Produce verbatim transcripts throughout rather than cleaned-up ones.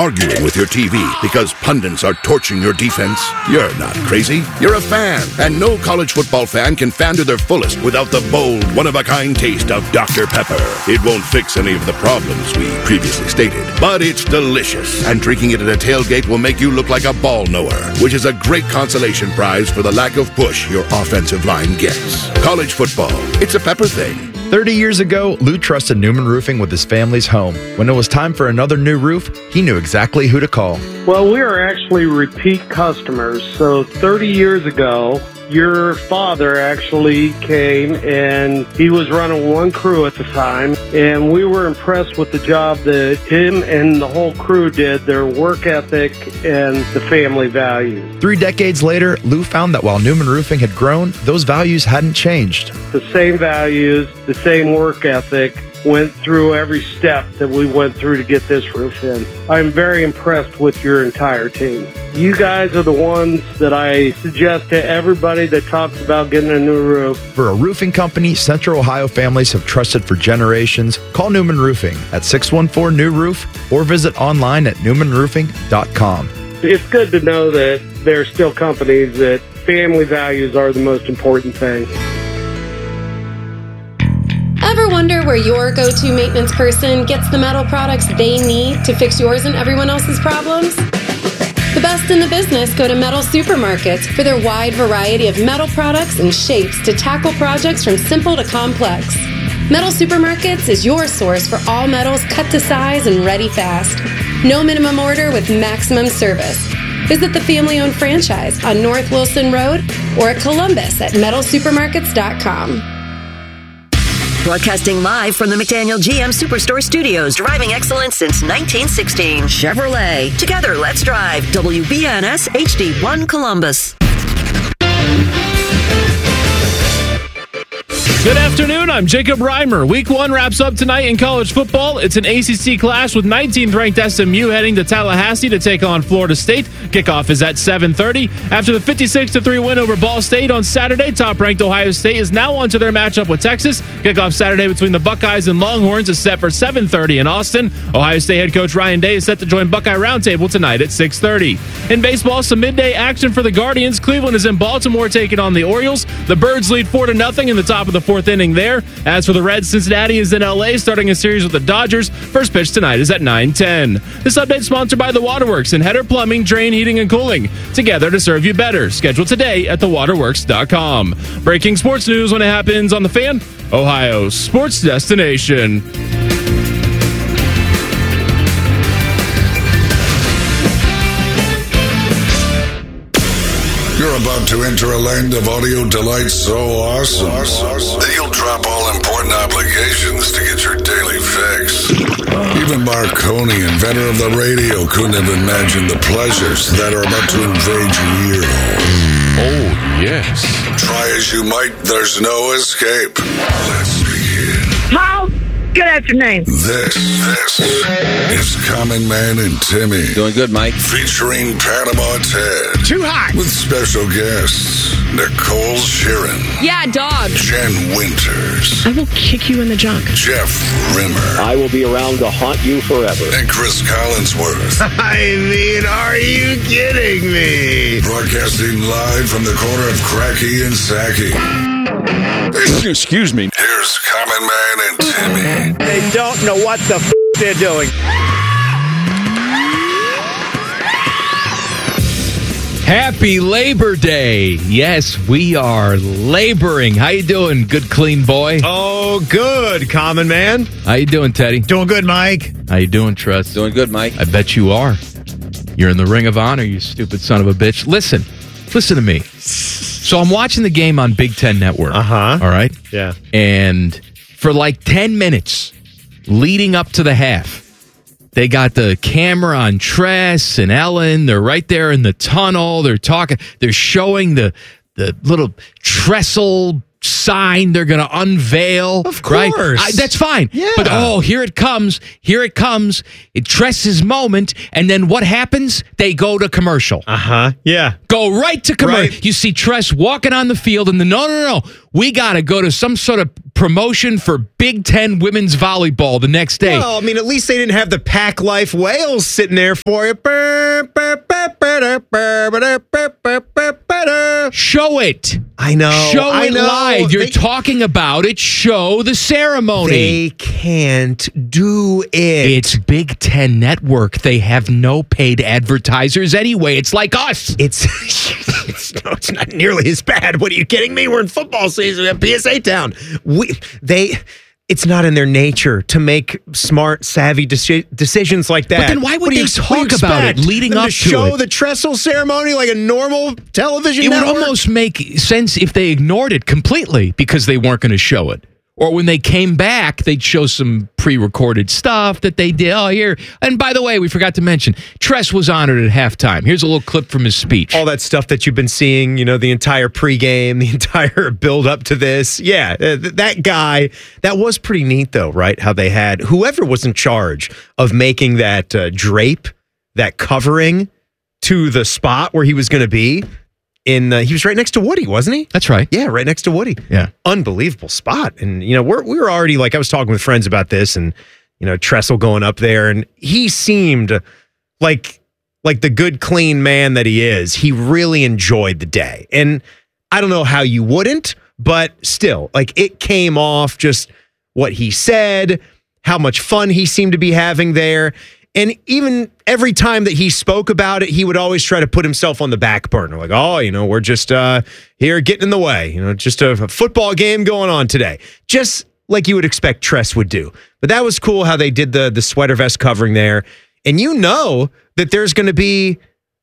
arguing with your T V because pundits are torching your defense? You're not crazy. You're a fan. And no college football fan can fan to their fullest without the bold, one-of-a-kind taste of Doctor Pepper. It won't fix any of the problems we previously stated, but it's delicious. And drinking it at a tailgate will make you look like a ball knower, which is a great consolation prize for the lack of push your offensive line gets. College football, it's a Pepper thing. thirty years ago, Lou trusted Newman Roofing with his family's home. When it was time for another new roof, he knew exactly who to call. Well, we are actually repeat customers. So thirty years ago, your father actually came and he was running one crew at the time, and we were impressed with the job that him and the whole crew did, their work ethic and the family values. Three decades later, Lou found that while Newman Roofing had grown, those values hadn't changed. The same values, the same work ethic, went through every step that we went through to get this roof in. I'm very impressed with your entire team. You guys are the ones that I suggest to everybody that talks about getting a new roof. For a roofing company Central Ohio families have trusted for generations, call Newman Roofing at six one four, new roof or visit online at newman roofing dot com. It's good to know that there are still companies that family values are the most important thing. Ever wonder where your go-to maintenance person gets the metal products they need to fix yours and everyone else's problems? The best in the business go to Metal Supermarkets for their wide variety of metal products and shapes to tackle projects from simple to complex. Metal Supermarkets is your source for all metals cut to size and ready fast. No minimum order with maximum service. Visit the family-owned franchise on North Wilson Road or at Columbus at metal supermarkets dot com. Broadcasting live from the McDaniel G M Superstore Studios, driving excellence since nineteen sixteen. Chevrolet. Together, let's drive. W B N S H D one Columbus. Good afternoon, I'm Jacob Reimer. Week one wraps up tonight in college football. It's an A C C clash with nineteenth ranked S M U heading to Tallahassee to take on Florida State. Kickoff is at seven thirty. After the fifty-six to three win over Ball State on Saturday, top-ranked Ohio State is now on to their matchup with Texas. Kickoff Saturday between the Buckeyes and Longhorns is set for seven thirty in Austin. Ohio State head coach Ryan Day is set to join Buckeye Roundtable tonight at six thirty. In baseball, some midday action for the Guardians. Cleveland is in Baltimore taking on the Orioles. The Birds lead four to nothing in the top of the fourth inning there. As for the Reds, Cincinnati is in L A starting a series with the Dodgers. First pitch tonight is at nine ten. This update is sponsored by The Waterworks and Header Plumbing, Drain, Heating, and Cooling. Together to serve you better. Schedule today at the waterworks dot com. Breaking sports news when it happens on The Fan, Ohio's sports destination. You're about to enter a land of audio delight so awesome that you'll drop all important obligations to get your daily fix. Even Marconi, inventor of the radio, couldn't have imagined the pleasures that are about to invade your ear hole. Oh, yes. Try as you might, there's no escape. Let's begin. How? Get out your name. This, this is Common Man and Timmy. Doing good, Mike. Featuring Panama Ted. Too hot. With special guests, Nicole Sheeran. Yeah, dog. Jen Winters. I will kick you in the junk. Jeff Rimmer. I will be around to haunt you forever. And Chris Collinsworth. I mean, are you kidding me? Broadcasting live from the corner of Cracky and Sacky. Excuse me. Here's Common Man and Timmy. They don't know what the f*** they're doing. Happy Labor Day. Yes, we are laboring. How you doing, good clean boy? Oh, good, Common Man. How you doing, Teddy? Doing good, Mike. How you doing, Trust? Doing good, Mike. I bet you are. You're in the Ring of Honor, you stupid son of a bitch. Listen, listen to me. So I'm watching the game on Big Ten Network. Uh-huh. All right? Yeah. And for like ten minutes leading up to the half, they got the camera on Tress and Ellen. They're right there in the tunnel. They're talking. They're showing the the little trestle sign they're going to unveil. Of course. Right? I, that's fine. Yeah. But, oh, here it comes. Here it comes. It Tress's moment. And then what happens? They go to commercial. Uh-huh. Yeah. Go right to commercial. Right. You see Tress walking on the field, and the no, no, no, no. We got to go to some sort of promotion for Big Ten women's volleyball the next day. Well, I mean, at least they didn't have the Pack Life whales sitting there for you. Show it. I know. Show I it know. live. You're They- talking about it. Show the ceremony. They can't do it. It's Big Ten Network. They have no paid advertisers anyway. It's like us. It's it's, no, it's not nearly as bad. What are you kidding me? We're in football season at P S A Town. We they it's not in their nature to make smart, savvy deci- decisions like that. But then why would What do they you- talk what do you about it expect? leading Them up to to show it? the trestle ceremony like a normal television It network? would almost make sense if they ignored it completely because they weren't going to show it. Or when they came back, they'd show some pre-recorded stuff that they did. Oh, here. And by the way, we forgot to mention, Tress was honored at halftime. Here's a little clip from his speech. All that stuff that you've been seeing, you know, the entire pregame, the entire build up to this. Yeah, uh, th- that guy, that was pretty neat though, right? How they had whoever was in charge of making that uh, drape, that covering to the spot where he was going to be. In uh, he was right next to Woody, wasn't he? That's right. Yeah, right next to Woody. Yeah. Unbelievable spot. And, you know, we're, we were already, like, I was talking with friends about this and, you know, Tressel going up there, and he seemed like, like the good, clean man that he is. He really enjoyed the day. And I don't know how you wouldn't, but still, like, it came off just what he said, how much fun he seemed to be having there. And even every time that he spoke about it, he would always try to put himself on the back burner. Like, oh, you know, we're just uh, here getting in the way. You know, just a, a football game going on today. Just like you would expect Tress would do. But that was cool how they did the, the sweater vest covering there. And you know that there's going to be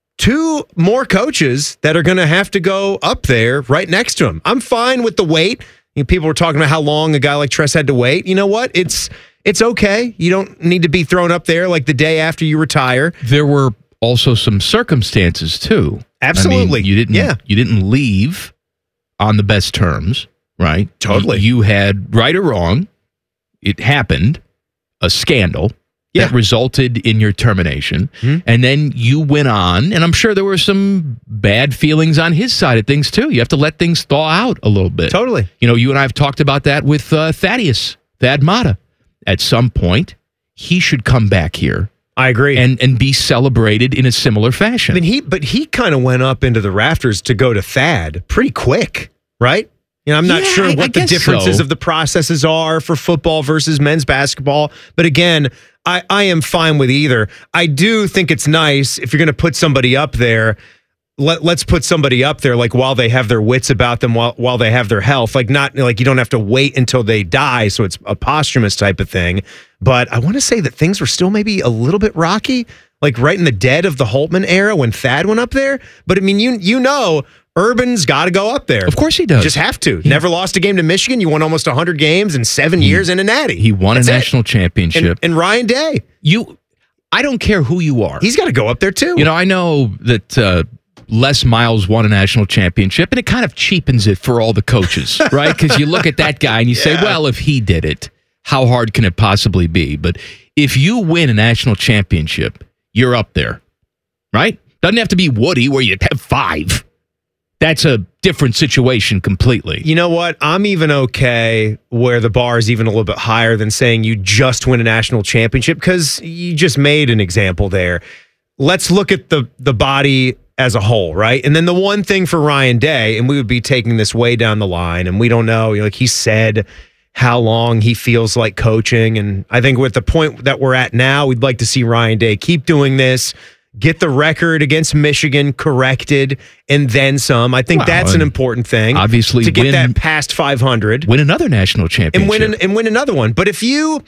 two more coaches that are going to have to go up there right next to him. I'm fine with the wait. You know, people were talking about how long a guy like Tress had to wait. You know what? It's... It's okay. You don't need to be thrown up there like the day after you retire. There were also some circumstances too. Absolutely. I mean, you didn't Yeah. you didn't leave on the best terms, right? Totally. You, you had, right or wrong, it happened, a scandal Yeah. that resulted in your termination. Mhm. And then you went on, and I'm sure there were some bad feelings on his side of things too. You have to let things thaw out a little bit. Totally. You know, you and I have talked about that with uh, Thaddeus, Thad Matta. At some point, he should come back here. I agree. And and be celebrated in a similar fashion. I mean, he but he kind of went up into the rafters to go to Thad pretty quick, right? You know, I'm not Yeah, sure I- what I the guess differences so. of the processes are for football versus men's basketball. But again, I, I am fine with either. I do think it's nice if you're going to put somebody up there. Let, let's put somebody up there like while they have their wits about them, while while they have their health. Like not like you don't have to wait until they die, so it's a posthumous type of thing. But I want to say that things were still maybe a little bit rocky, like right in the dead of the Holtman era when Thad went up there. But I mean, you you know, Urban's got to go up there. Of course he does. Just have to. Never lost a game to Michigan. You won almost one hundred games in seven years in a natty. He won That's a it. national championship. And, and Ryan Day, you, I don't care who you are. he's got to go up there too. You know, I know that uh, Les Miles won a national championship, and it kind of cheapens it for all the coaches, right? Because you look at that guy and you say, Yeah. well, if he did it, how hard can it possibly be? But if you win a national championship, you're up there, right? Doesn't have to be Woody where you have five. That's a different situation completely. You know what? I'm even okay where the bar is even a little bit higher than saying you just win a national championship because you just made an example there. Let's look at the the body as a whole, right? And then the one thing for Ryan Day, and we would be taking this way down the line, and we don't know, like he said, how long he feels like coaching. And I think with the point that we're at now, we'd like to see Ryan Day keep doing this, get the record against Michigan corrected, and then some. I think Well, that's an and important thing. obviously to get win- that past five hundred. Win another national championship. And win an, and win another one. But if you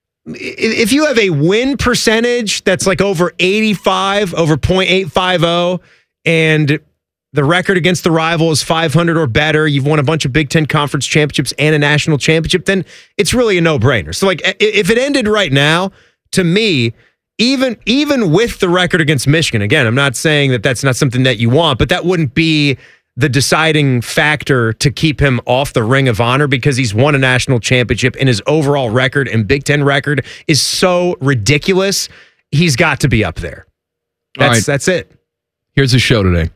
if you have a win percentage that's like over eighty-five, over point eight five zero, and the record against the rival is five hundred or better, you've won a bunch of Big Ten Conference championships and a national championship, then it's really a no-brainer. So like, i- if it ended right now, to me, even even with the record against Michigan, again, I'm not saying that that's not something that you want, but that wouldn't be the deciding factor to keep him off the Ring of Honor because he's won a national championship and his overall record and Big Ten record is so ridiculous. He's got to be up there. That's, All right. that's it. Here's the show today.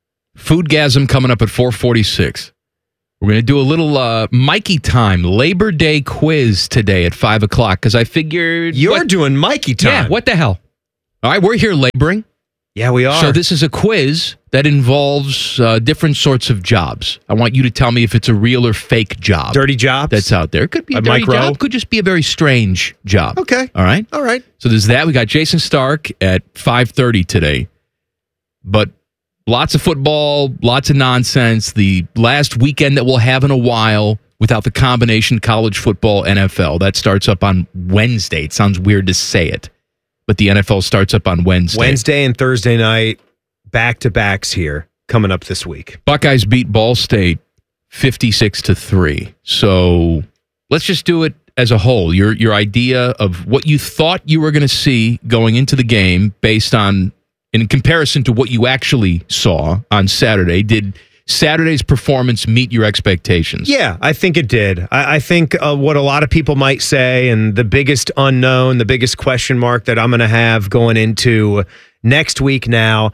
Foodgasm coming up at four forty-six. We're going to do a little uh, Mikey time, Labor Day quiz today at five o'clock because I figured... You're what, doing Mikey time. Yeah, what the hell? All right, we're here laboring. Yeah, we are. So this is a quiz that involves uh, different sorts of jobs. I want you to tell me if it's a real or fake job. Dirty jobs? That's out there. It could be a Like dirty Mike Rowe? job. Could just be a very strange job. Okay. All right? All right. So there's that. We got Jason Stark at five thirty today. But lots of football, lots of nonsense. The last weekend that we'll have in a while without the combination college football, N F L. That starts up on Wednesday. It sounds weird to say it, but the N F L starts up on Wednesday. Wednesday and Thursday night, back-to-backs here coming up this week. Buckeyes beat Ball State fifty-six to three. So let's just do it as a whole. Your your idea of what you thought you were going to see going into the game based on, in comparison to what you actually saw on Saturday. Did Saturday's performance meet your expectations? Yeah, I think it did. I, I think uh, what a lot of people might say, and the biggest unknown, the biggest question mark that I'm going to have going into next week now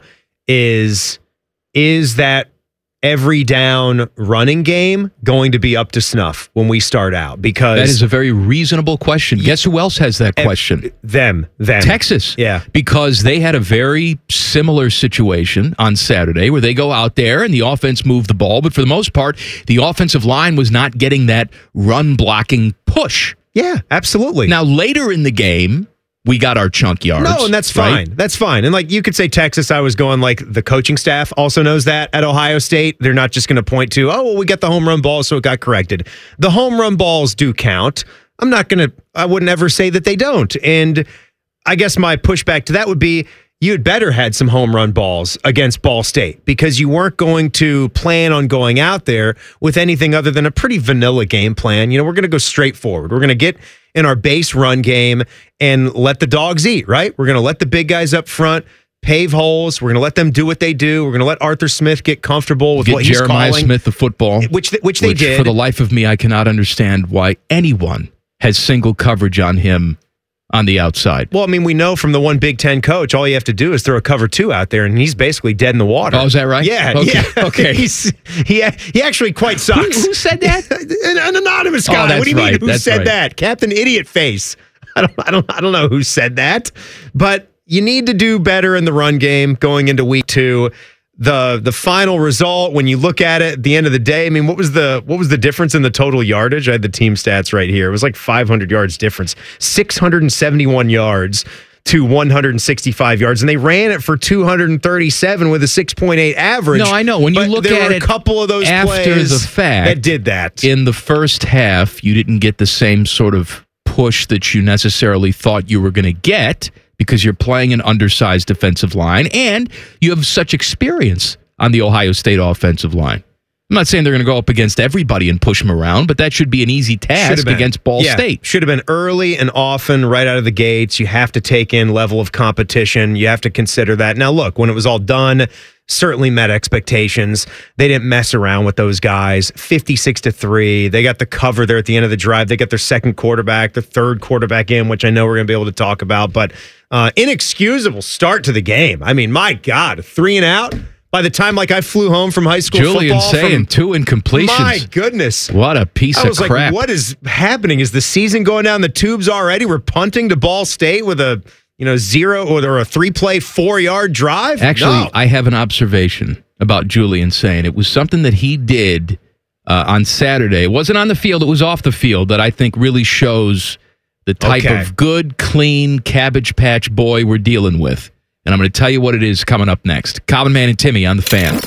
is, is that every down running game going to be up to snuff when we start out? Because that is a very reasonable question. Guess who else has that question? Them. Them. Texas. Yeah. Because they had a very similar situation on Saturday where they go out there and the offense moved the ball, but for the most part, the offensive line was not getting that run blocking push. Yeah, absolutely. Now, later in the game, we got our chunk yards. No, and that's right? fine. That's fine. And like you could say Texas, I was going like the coaching staff also knows that at Ohio State. They're not just going to point to, oh, well, we got the home run ball, so it got corrected. The home run balls do count. I'm not going to, I wouldn't ever say that they don't. And I guess my pushback to that would be, you had better had some home run balls against Ball State because you weren't going to plan on going out there with anything other than a pretty vanilla game plan. You know, we're going to go straight forward. We're going to get in our base run game and let the dogs eat, right? We're going to let the big guys up front pave holes. We're going to let them do what they do. We're going to let Arthur Smith get comfortable with get what he's Jeremiah calling. Smith the football, which th- which they which, did. For the life of me, I cannot understand why anyone has single coverage on him on the outside. Well, I mean, we know from the one Big Ten coach, all you have to do is throw a cover two out there, and he's basically dead in the water. Oh, is that right? Yeah. Okay. Yeah. Okay. He's, he he actually quite sucks. Who, who said that? an, an anonymous Oh, guy. that's What do you right. mean? Who That's said right. that? Captain Idiot Face. I don't. I don't. I don't know who said that, but you need to do better in the run game going into week two. The the final result, when you look at it at the end of the day, I mean, what was the what was the difference in the total yardage? I had the team stats right here. It was like five hundred yards difference, six hundred seventy-one yards to one hundred sixty-five yards, and they ran it for two hundred thirty-seven with a six point eight average. No, I know. When you But look there at were it a couple of those after plays the fact that did that. In the first half, you didn't get the same sort of push that you necessarily thought you were going to get because you're playing an undersized defensive line and you have such experience on the Ohio State offensive line. I'm not saying they're going to go up against everybody and push them around, but that should be an easy task against Ball yeah, State. Should have been early and often right out of the gates. You have to take in level of competition. You have to consider that. Now, look, when it was all done, certainly met expectations. They didn't mess around with those guys. fifty-six to three. They got the cover there at the end of the drive. They got their second quarterback, their third quarterback in, which I know we're going to be able to talk about. But uh, inexcusable start to the game. I mean, my God, three and out. By the time, like, I flew home from high school Julian football. saying from, two incompletions. My goodness. What a piece I was of like, crap. what is happening? Is the season going down the tubes already? We're punting to Ball State with a, you know, zero or a three-play, four-yard drive? Actually, No. I have an observation about Julian saying it was something that he did uh, on Saturday. It wasn't on the field. It was off the field that I think really shows the type Okay. of good, clean Cabbage Patch boy we're dealing with. And I'm going to tell you what it is coming up next. Common Man and Timmy on the Fan.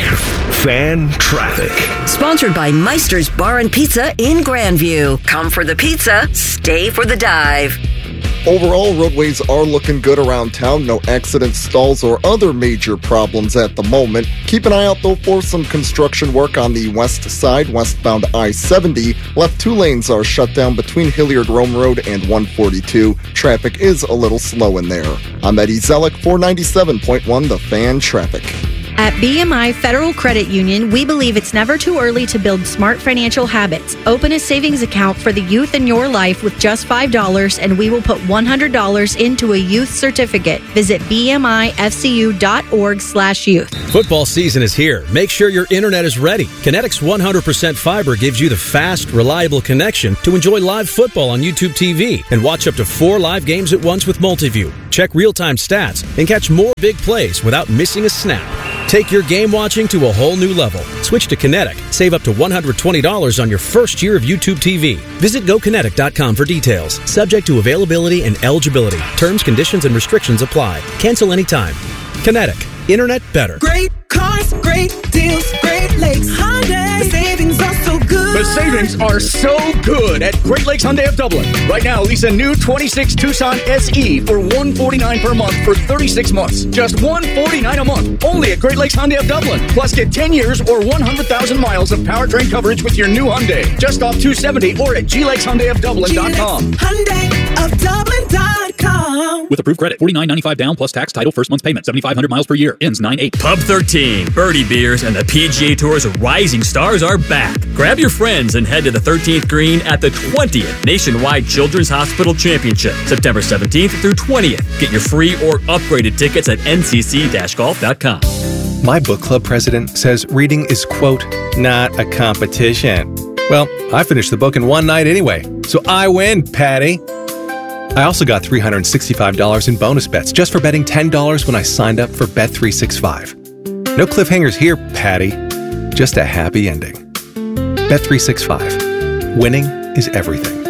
Fan traffic. Sponsored by Meister's Bar and Pizza in Grandview. Come for the pizza, stay for the dive. Overall, roadways are looking good around town. No accidents, stalls, or other major problems at the moment. Keep an eye out, though, for some construction work on the west side, westbound I seventy. Left two lanes are shut down between Hilliard-Rome Road and one forty-two. Traffic is a little slow in there. I'm Eddie Zellick, four ninety-seven point one The Fan Traffic. At B M I Federal Credit Union, we believe it's never too early to build smart financial habits. Open a savings account for the youth in your life with just five dollars, and we will put one hundred dollars into a youth certificate. Visit bmifcu.org slash youth. Football season is here. Make sure your internet is ready. Kinetic's one hundred percent fiber gives you the fast, reliable connection to enjoy live football on YouTube T V and watch up to four live games at once with Multiview. Check real-time stats and catch more big plays without missing a snap. Take your game watching to a whole new level. Switch to Kinetic. Save up to one hundred twenty dollars on your first year of YouTube T V. Visit go kinetic dot com for details. Subject to availability and eligibility. Terms, conditions, and restrictions apply. Cancel anytime. Kinetic. Internet better. Great cars, great deals, Great Lakes Hyundai. The savings are so good. The savings are so good at Great Lakes Hyundai of Dublin. Right now, lease a new twenty-six Tucson S E for one hundred forty-nine dollars per month for thirty-six months. Just one hundred forty-nine dollars a month. Only at Great Lakes Hyundai of Dublin. Plus, get ten years or one hundred thousand miles of powertrain coverage with your new Hyundai. Just off two seventy or at g lakes hyundai of dublin dot com. Hyundai of Dublin dot com. With approved credit, forty-nine ninety-five down plus tax, title, first month's payment, seventy-five hundred miles per year. Ends nine eight. Pub thirteen, Birdie Beers, and the P G A Tour's Rising Stars are back. Grab your friends and head to the thirteenth green at the twentieth Nationwide Children's Hospital Championship, September seventeenth through twentieth. Get your free or upgraded tickets at n c c dash golf dot com. My book club president says reading is, quote, not a competition. Well, I finished the book in one night anyway, so I win, Patty. I also got three hundred sixty-five dollars in bonus bets just for betting ten dollars when I signed up for Bet three sixty-five. No cliffhangers here, Patty. Just a happy ending. Bet three sixty-five. Winning is everything.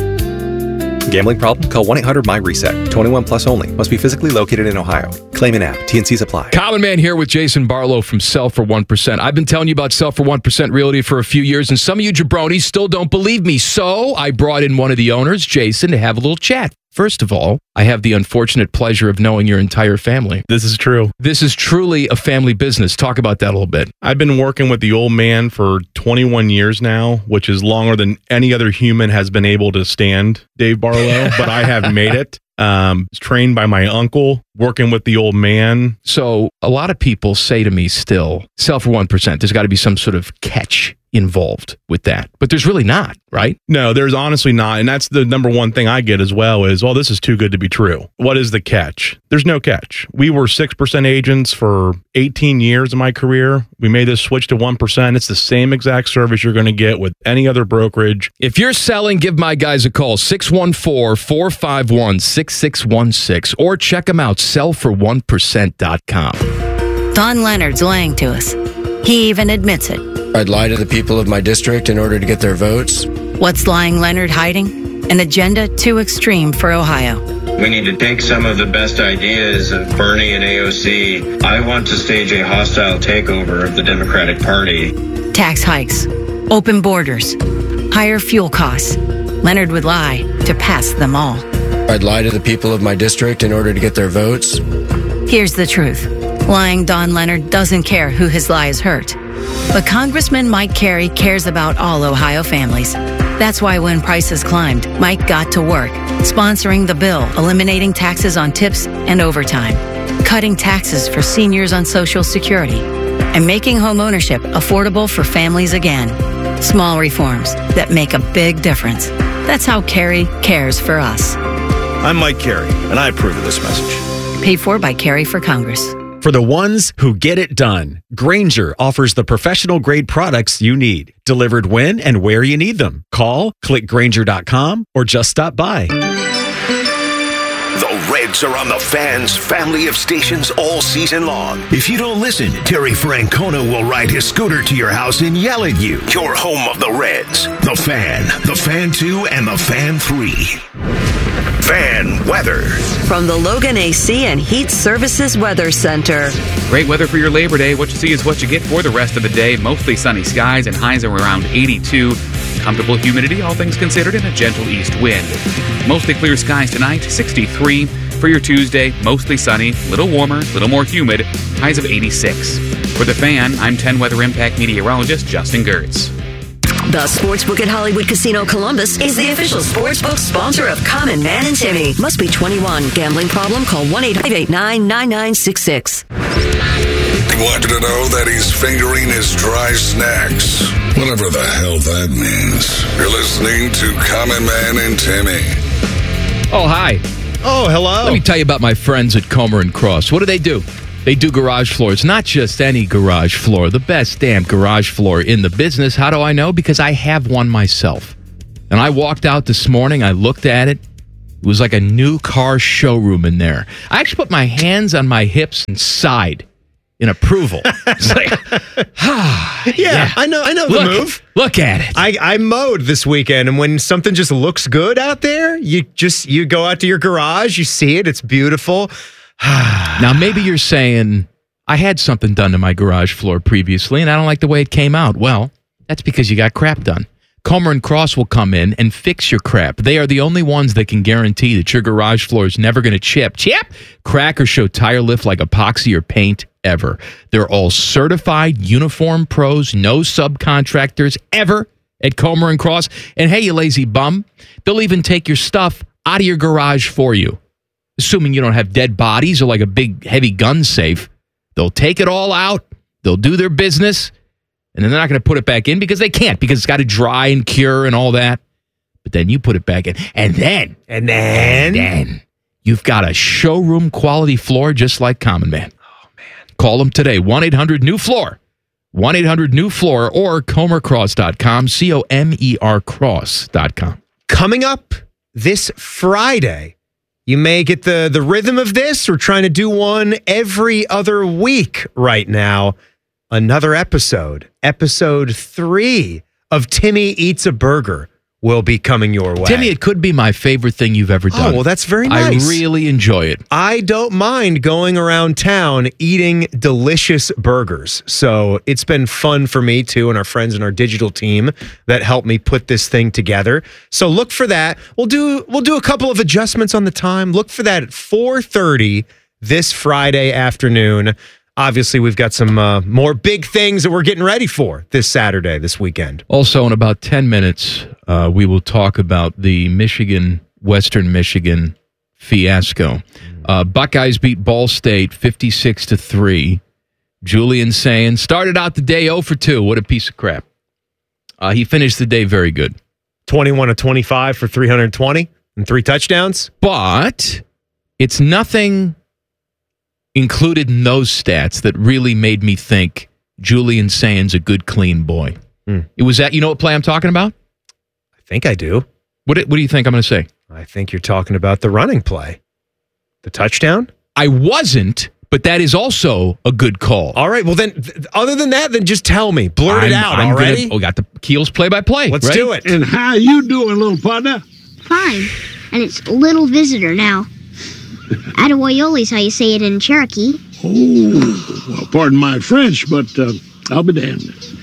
Gambling problem? Call one eight hundred my reset. twenty-one plus only. Must be physically located in Ohio. Claim in app. T N Cs apply. Common Man here with Jason Barlow from Sell for one percent. I've been telling you about Sell for one percent Realty for a few years, and some of you jabronis still don't believe me. So I brought in one of the owners, Jason, to have a little chat. First of all, I have the unfortunate pleasure of knowing your entire family. This is true. This is truly a family business. Talk about that a little bit. I've been working with the old man for twenty-one years now, which is longer than any other human has been able to stand, Dave Barlow, but I have made it. Um, was trained by my uncle, working with the old man. So a lot of people say to me still, Sell for one percent, there's got to be some sort of catch involved with that. But there's really not, right? No, there's honestly not. And that's the number one thing I get as well is, well, this is too good to be true. What is the catch? There's no catch. We were six percent agents for eighteen years of my career. We made this switch to one percent. It's the same exact service you're going to get with any other brokerage. If you're selling, give my guys a call, six one four, four five one, six six one six, or check them out, sell for one percent dot com. Don Leonard's lying to us. He even admits it. I'd lie to the people of my district in order to get their votes. What's lying Leonard hiding? An agenda too extreme for Ohio. We need to take some of the best ideas of Bernie and A O C. I want to stage a hostile takeover of the Democratic Party. Tax hikes, open borders, higher fuel costs. Leonard would lie to pass them all. I'd lie to the people of my district in order to get their votes. Here's the truth. Lying Don Leonard doesn't care who his lies hurt. But Congressman Mike Carey cares about all Ohio families. That's why when prices climbed, Mike got to work, sponsoring the bill, eliminating taxes on tips and overtime, cutting taxes for seniors on Social Security, and making home ownership affordable for families again. Small reforms that make a big difference. That's how Carey cares for us. I'm Mike Carey, and I approve of this message. Paid for by Carey for Congress. For the ones who get it done, Grainger offers the professional-grade products you need, delivered when and where you need them. Call, click Grainger dot com, or just stop by. The Reds are on the Fan's family of stations all season long. If you don't listen, Terry Francona will ride his scooter to your house and yell at you. Your home of the Reds. The Fan, The Fan two, and The Fan three. Fan weather. From the Logan A C and Heat Services Weather Center. Great weather for your Labor Day. What you see is what you get for the rest of the day. Mostly sunny skies and highs are around eighty-two. Comfortable humidity, all things considered, and a gentle east wind. Mostly clear skies tonight, sixty-three. For your Tuesday, mostly sunny, little warmer, little more humid, highs of eighty-six. For the Fan, I'm ten Weather Impact meteorologist Justin Gertz. The Sportsbook at Hollywood Casino Columbus is the official sportsbook sponsor of Common Man and Timmy. Must be twenty-one. Gambling problem? Call one eight eight nine nine nine six six. want you to know that he's fingering his dry snacks. Whatever the hell that means. You're listening to Common Man and Timmy. Oh, hi. Oh, hello. Let me tell you about my friends at Comer and Cross. What do they do? They do garage floors, not just any garage floor, the best damn garage floor in the business. How do I know? Because I have one myself. And I walked out this morning, I looked at it. It was like a new car showroom in there. I actually put my hands on my hips and sighed in approval. It's like, ah, yeah, yeah, I know, I know the look, move. Look at it. I, I mowed this weekend, and when something just looks good out there, you just you go out to your garage, you see it, it's beautiful. Now, maybe you're saying, I had something done to my garage floor previously, and I don't like the way it came out. Well, that's because you got crap done. Comer and Cross will come in and fix your crap. They are the only ones that can guarantee that your garage floor is never going to chip, chip, crack, or show tire lift like epoxy or paint ever. They're all certified, uniform pros, no subcontractors ever at Comer and Cross. And hey, you lazy bum, they'll even take your stuff out of your garage for you. Assuming you don't have dead bodies or like a big heavy gun safe, they'll take it all out, they'll do their business, and then they're not going to put it back in because they can't, because it's got to dry and cure and all that. But then you put it back in, and then, and then, and then you've got a showroom quality floor just like Common Man. Oh, man. Call them today, one eight hundred new floor, one eight hundred new floor, or comer cross dot com, C O M E R cross dot com. Coming up this Friday, you may get the, the rhythm of this. We're trying to do one every other week right now. Another episode, episode three of Timmy Eats a Burger will be coming your way. Timmy, it could be my favorite thing you've ever done. Oh, well, that's very nice. I really enjoy it. I don't mind going around town eating delicious burgers. So it's been fun for me, too, and our friends in our digital team that helped me put this thing together. So look for that. We'll do we'll do a couple of adjustments on the time. Look for that at four thirty this Friday afternoon. Obviously, we've got some uh, more big things that we're getting ready for this Saturday, this weekend. Also, in about ten minutes, uh, we will talk about the Michigan, Western Michigan fiasco. Uh, Buckeyes beat Ball State fifty-six to three. Julian Sayin started out the day oh for two. What a piece of crap. Uh, he finished the day very good. twenty-one of twenty-five for three hundred twenty and three touchdowns. But it's nothing included in those stats that really made me think Julian Sayin's a good, clean boy. Mm. It was that, you know what play I'm talking about? I think I do. What, what do you think I'm going to say? I think you're talking about the running play. The touchdown? I wasn't, but that is also a good call. All right, well then, th- other than that, then just tell me. Blurt I'm, it out I'm already. Gonna, oh, got the Keels play-by-play. Let's right? do it. And how you doing, little partner? Fine. And it's little visitor now. Adewoyoli's how you say it in Cherokee. Oh, well, pardon my French, but uh, I'll be damned.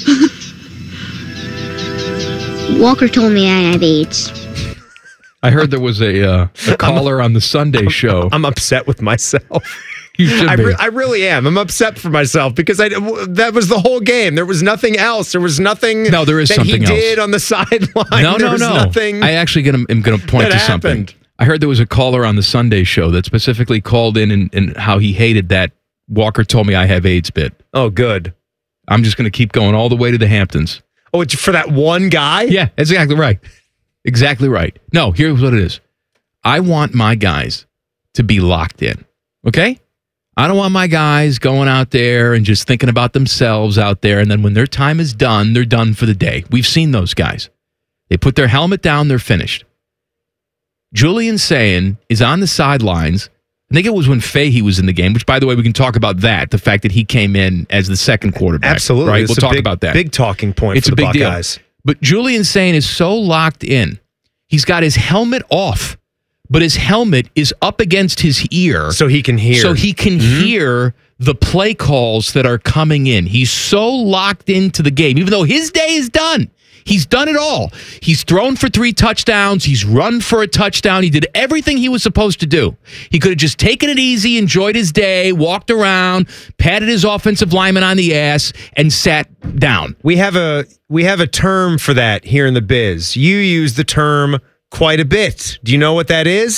Walker told me I have AIDS. I heard there was a, uh, a caller on the Sunday show. I'm upset with myself. You should I, be. re- I really am. I'm upset for myself because I that was the whole game. There was nothing else. There was nothing. No, there is that something he else. did on the sideline. No, there no, was no. Nothing I actually gonna, am going to point that to something. happened. I heard there was a caller on the Sunday show that specifically called in and, and how he hated that Walker told me I have AIDS bit. Oh, good. I'm just going to keep going all the way to the Hamptons. Oh, it's for that one guy? Yeah, that's exactly right. Exactly right. No, here's what it is. I want my guys to be locked in, okay? I don't want my guys going out there and just thinking about themselves out there, and then when their time is done, they're done for the day. We've seen those guys. They put their helmet down, they're finished. Julian Sayin is on the sidelines. I think it was when Fahey was in the game, which, by the way, we can talk about that, the fact that he came in as the second quarterback. Absolutely. Right? It's We'll a talk big, about that. Big talking point it's for a the big Buckeyes. Deal. But Julian Sayin is so locked in. He's got his helmet off, but his helmet is up against his ear. So he can hear. So he can Mm-hmm. hear the play calls that are coming in. He's so locked into the game, even though his day is done. He's done it all. He's thrown for three touchdowns. He's run for a touchdown. He did everything he was supposed to do. He could have just taken it easy, enjoyed his day, walked around, patted his offensive lineman on the ass, and sat down. We have a we have a term for that here in the biz. You use the term quite a bit. Do you know what that is?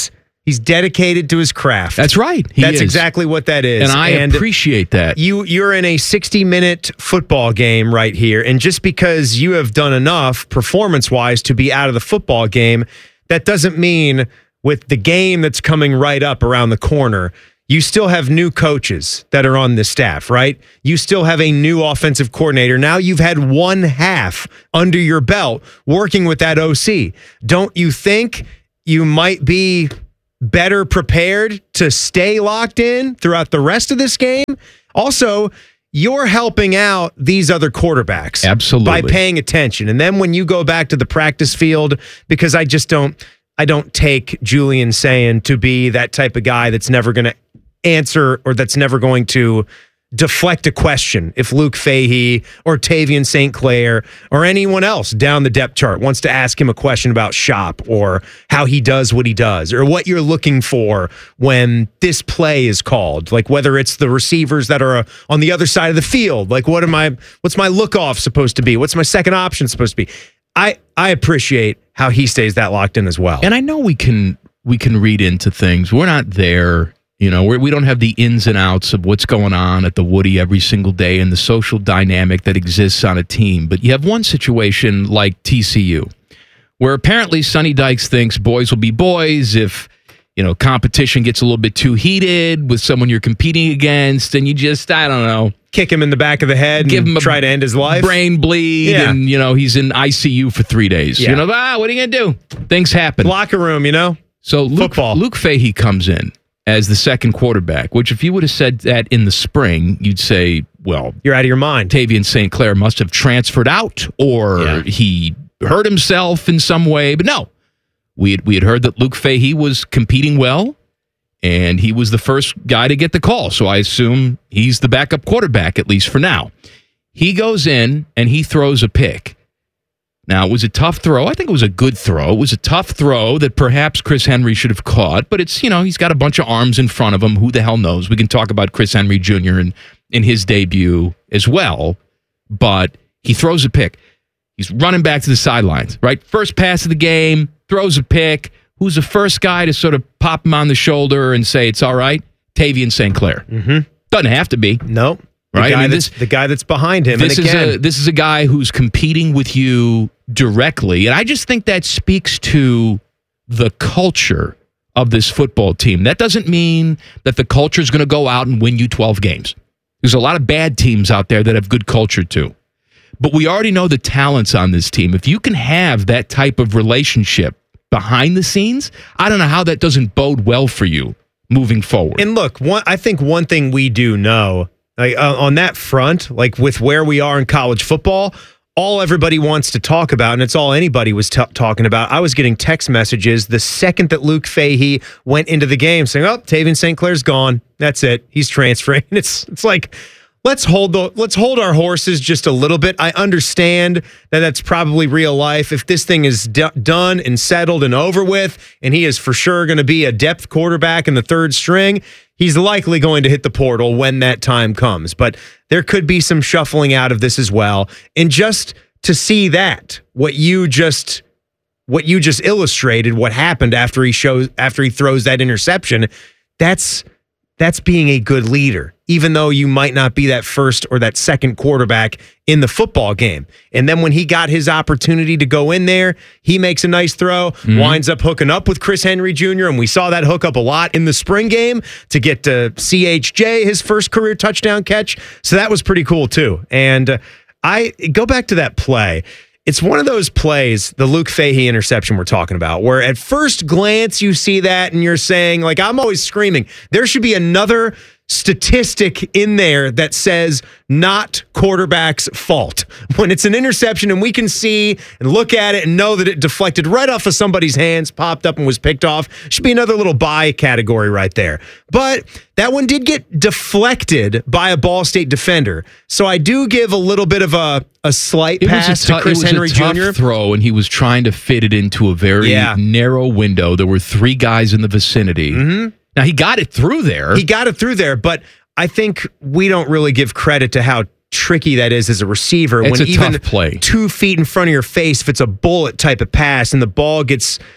He's dedicated to his craft. That's right. He That's is. exactly what that is. And I appreciate that. You, you're in a sixty-minute football game right here, and just because you have done enough performance-wise to be out of the football game, that doesn't mean with the game that's coming right up around the corner, you still have new coaches that are on the staff, right? You still have a new offensive coordinator. Now you've had one half under your belt working with that O C. Don't you think you might be better prepared to stay locked in throughout the rest of this game? Also, you're helping out these other quarterbacks. Absolutely. By paying attention. And then when you go back to the practice field, because I just don't, I don't take Julian saying to be that type of guy that's never going to answer or that's never going to deflect a question if Luke Fahey or Tavian Saint Clair or anyone else down the depth chart wants to ask him a question about shop or how he does what he does or what you're looking for when this play is called, like whether it's the receivers that are on the other side of the field, like what am I, what's my look off supposed to be? What's my second option supposed to be? I, I appreciate how he stays that locked in as well. And I know we can we can read into things. We're not there. You know, we're, we don't have the ins and outs of what's going on at the Woody every single day and the social dynamic that exists on a team. But you have one situation like T C U, where apparently Sonny Dykes thinks boys will be boys if, you know, competition gets a little bit too heated with someone you're competing against, and you just, I don't know, kick him in the back of the head, give and him a try to end his life, brain bleed, Yeah. and you know he's in I C U for three days. Yeah. You know, ah, what are you gonna do? Things happen. Locker room, you know. So Luke, Luke Fahey comes in as the second quarterback, which if you would have said that in the spring, you'd say, well, you're out of your mind. Tavian Saint Clair must have transferred out or Yeah. he hurt himself in some way. But no, we had, we had heard that Luke Fahey was competing well, and he was the first guy to get the call. So I assume he's the backup quarterback, at least for now. He goes in and he throws a pick. Now, it was a tough throw. I think it was a good throw. It was a tough throw that perhaps Chris Henry should have caught, but it's, you know, he's got a bunch of arms in front of him. Who the hell knows? We can talk about Chris Henry Junior in, in his debut as well, but he throws a pick. He's running back to the sidelines, right? First pass of the game, throws a pick. Who's the first guy to sort of pop him on the shoulder and say it's all right? Tavian Saint Clair. Mm-hmm. Doesn't have to be. No. The Right? guy, I mean, that's, this- the guy that's behind him. This and again, is a this is a guy who's competing with you directly, and I just think that speaks to the culture of this football team. That doesn't mean that the culture is going to go out and win you twelve games. There's a lot of bad teams out there that have good culture too, but we already know the talents on this team. If you can have that type of relationship behind the scenes, I don't know how that doesn't bode well for you moving forward. And look, one, I think one thing we do know, like uh, on that front, like with where we are in college football, all everybody wants to talk about, and it's all anybody was t- talking about. I was getting text messages the second that Luke Fahey went into the game saying, "Oh, Tavian Saint Clair's gone. That's it. He's transferring." It's it's like, let's hold the let's hold our horses just a little bit. I understand that that's probably real life. If this thing is d- done and settled and over with, and he is for sure going to be a depth quarterback in the third string, he's likely going to hit the portal when that time comes. But there could be some shuffling out of this as well. And just to see that, what you just what you just illustrated, what happened after he shows after he throws that interception, that's that's being a good leader, even though you might not be that first or that second quarterback in the football game. And then when he got his opportunity to go in there, he makes a nice throw, mm-hmm. winds up hooking up with Chris Henry Junior, and we saw that hook up a lot in the spring game to get to C H J, his first career touchdown catch. So that was pretty cool too. And uh, I go back to that play. It's one of those plays, the Luke Fahey interception we're talking about, where at first glance you see that and you're saying, like, I'm always screaming, there should be another statistic in there that says not quarterback's fault. When it's an interception and we can see and look at it and know that it deflected right off of somebody's hands, popped up and was picked off, should be another little bye category right there. But that one did get deflected by a Ball State defender. So I do give a little bit of a, a slight It pass was a to tou- Chris it was Henry a tough Junior throw, and he was trying to fit it into a very Yeah. narrow window. There were three guys in the vicinity. Mm-hmm. Now, he got it through there. He got it through there, but I think we don't really give credit to how tricky that is as a receiver. It's when a even tough play. two feet in front of your face, if it's a bullet type of pass and the ball gets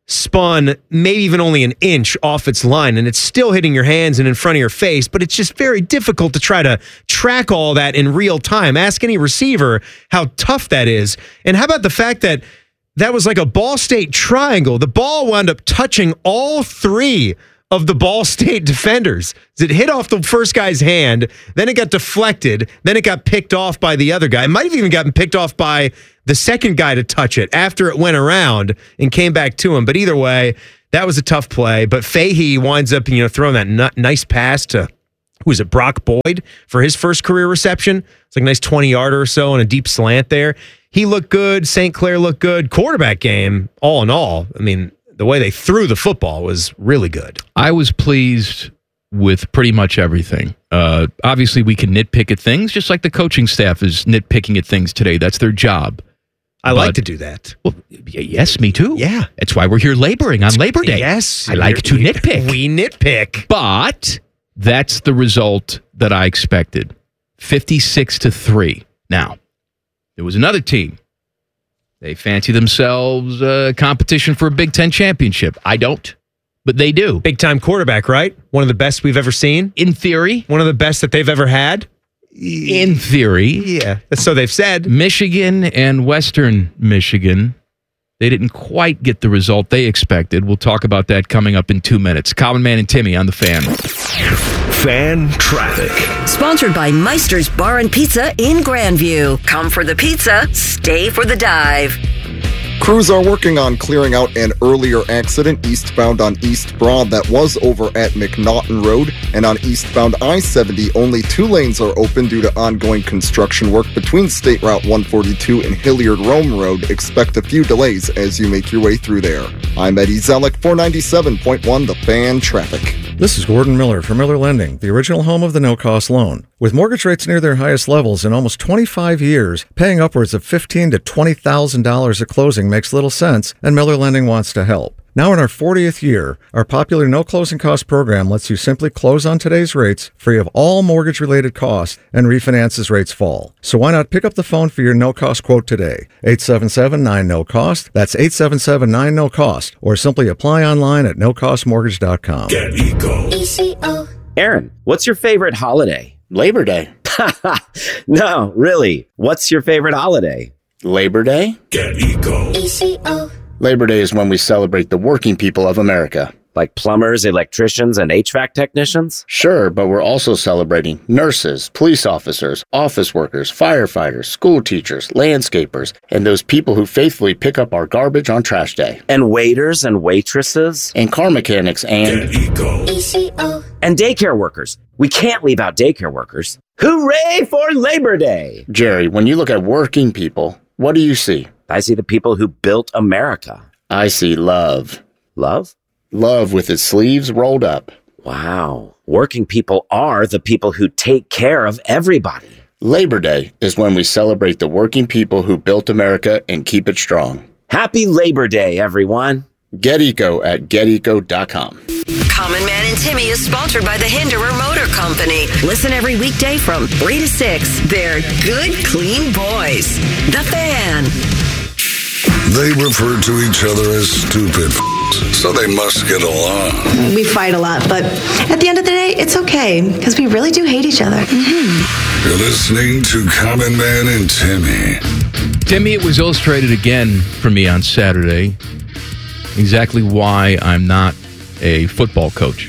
spun maybe even only an inch off its line, and it's still hitting your hands and in front of your face, but it's just very difficult to try to track all that in real time. Ask any receiver how tough that is. And how about the fact that that was like a Ball State triangle? The ball wound up touching all three of the Ball State defenders. It hit off the first guy's hand, then it got deflected, then it got picked off by the other guy. It might have even gotten picked off by the second guy to touch it after it went around and came back to him. But either way, that was a tough play. But Fahey winds up, you know, throwing that n- nice pass to, who was it, Brock Boyd for his first career reception. It's like a nice twenty-yarder or so and a deep slant there. He looked good. Saint Clair looked good. Quarterback game, all in all, I mean, the way they threw the football was really good. I was pleased with pretty much everything. Uh, obviously, we can nitpick at things, just like the coaching staff is nitpicking at things today. That's their job. I But- like to do that. Well, yes, me too. Yeah. That's why we're here laboring on Labor Day. Yes. I like to nitpick. We nitpick. But that's the result that I expected. fifty-six to three. Now, there was another team. They fancy themselves a competition for a Big Ten championship. I don't, but they do. Big time quarterback, right? One of the best we've ever seen. In theory. One of the best that they've ever had. In theory. Yeah. So they've said. Michigan and Western Michigan, they didn't quite get the result they expected. We'll talk about that coming up in two minutes. Common Man and Timmy on the Fan. Fan traffic. Sponsored by Meister's Bar and Pizza in Grandview. Come for the pizza, stay for the dive. Crews are working on clearing out an earlier accident eastbound on East Broad that was over at McNaughton Road, and on eastbound I seventy, only two lanes are open due to ongoing construction work between State Route one forty-two and Hilliard-Rome Road. Expect a few delays as you make your way through there. I'm Eddie Zellick, four ninety-seven point one The Fan Traffic. This is Gordon Miller from Miller Lending, the original home of the no-cost loan. With mortgage rates near their highest levels in almost twenty-five years, paying upwards of fifteen thousand to twenty thousand dollars at closing makes little sense, and Miller Lending wants to help. Now in our fortieth year, our popular no closing cost program lets you simply close on today's rates, free of all mortgage-related costs, and refinance as rates fall. So why not pick up the phone for your no-cost quote today? eight seven seven nine no cost. That's eight seven seven nine no cost. Or simply apply online at no cost mortgage dot com. Get Eco. E C O. Aaron, what's your favorite holiday? Labor Day. No, really. What's your favorite holiday? Labor Day? Get Eco. E C O. Labor Day is when we celebrate the working people of America. Like plumbers, electricians, and H V A C technicians? Sure, but we're also celebrating nurses, police officers, office workers, firefighters, school teachers, landscapers, and those people who faithfully pick up our garbage on trash day. And waiters and waitresses? And car mechanics and... Get Eco. E C O. And daycare workers. We can't leave out daycare workers. Hooray for Labor Day! Jerry, when you look at working people, what do you see? I see the people who built America. I see love. Love? Love with its sleeves rolled up. Wow. Working people are the people who take care of everybody. Labor Day is when we celebrate the working people who built America and keep it strong. Happy Labor Day, everyone. Get Eco at get eco dot com. Common Man and Timmy is sponsored by the Hinderer Motor Company. Listen every weekday from three to six. They're good, clean boys. The Fan. They refer to each other as stupid, so they must get along. We fight a lot, but at the end of the day, it's okay, because we really do hate each other. Mm-hmm. You're listening to Common Man and Timmy. Timmy, it was illustrated again for me on Saturday exactly why I'm not a football coach.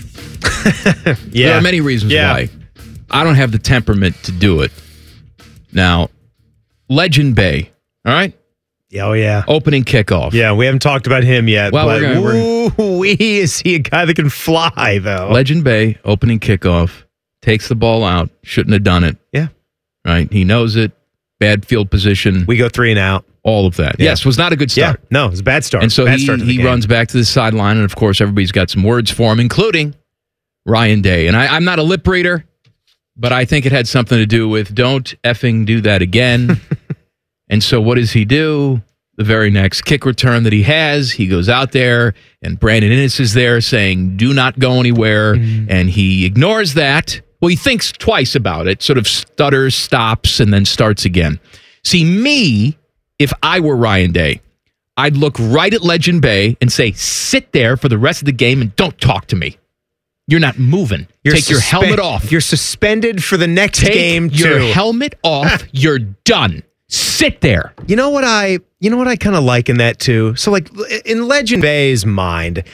Yeah. There are many reasons Yeah. why. I don't have the temperament to do it. Now, Legend Bay, all right? Oh, yeah. Opening kickoff. Yeah, we haven't talked about him yet. Well, but we're gonna- we're- woo-wee, is he a guy that can fly, though? Legend Bay, opening kickoff, takes the ball out, shouldn't have done it. Yeah. Right? He knows it. Bad field position. We go three and out. All of that. Yeah. Yes, was not a good start. Yeah, no, it was a bad start. And so bad he, start to the he game. runs back to the sideline, and of course, everybody's got some words for him, including Ryan Day. And I, I'm not a lip reader, but I think it had something to do with don't effing do that again. And so what does he do? The very next kick return that he has, he goes out there, and Brandon Innes is there saying, do not go anywhere. Mm. And he ignores that. Well, he thinks twice about it, sort of stutters, stops, and then starts again. See, me, if I were Ryan Day, I'd look right at Legend Bay and say, sit there for the rest of the game and don't talk to me. You're not moving. You're Take your suspe- helmet off. You're suspended for the next Take game, too. your helmet off. You're done. Sit there. You know what I, you know what I kind of like in that, too? So, like, in Legend Bay's mind,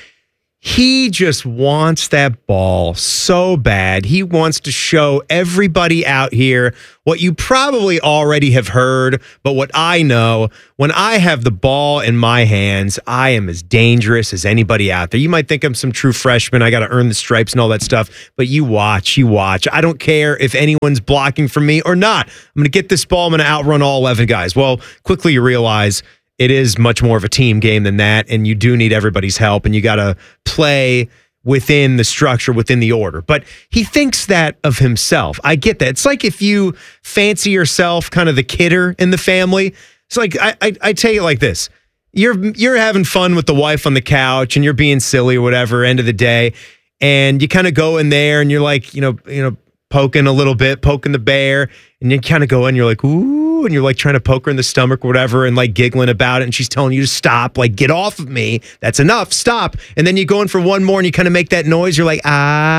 he just wants that ball so bad. He wants to show everybody out here what you probably already have heard, but what I know, when I have the ball in my hands, I am as dangerous as anybody out there. You might think I'm some true freshman. I got to earn the stripes and all that stuff, but you watch, you watch. I don't care if anyone's blocking for me or not. I'm going to get this ball. I'm going to outrun all eleven guys. Well, quickly you realize it is much more of a team game than that, and you do need everybody's help, and you got to play within the structure, within the order. But he thinks that of himself. I get that. It's like if you fancy yourself kind of the kidder in the family. It's like, I, I, I tell you like this. You're you're having fun with the wife on the couch, and you're being silly or whatever, end of the day, and you kind of go in there, and you're like, you know, you know, poking a little bit, poking the bear, and you kind of go in, you're like, ooh, and you're like trying to poke her in the stomach or whatever, and like giggling about it, and she's telling you to stop, like, get off of me, that's enough, stop. And then you go in for one more, and you kind of make that noise, you're like,